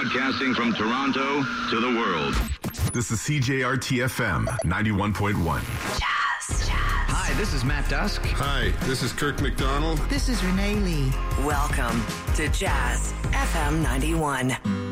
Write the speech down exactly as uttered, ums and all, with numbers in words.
Broadcasting from Toronto to the world. This is C J R T F M ninety-one point one. Jazz, jazz. Hi, this is Matt Dusk. Hi, this is Kirk McDonald. This is Renee Lee. Welcome to Jazz F M ninety-one.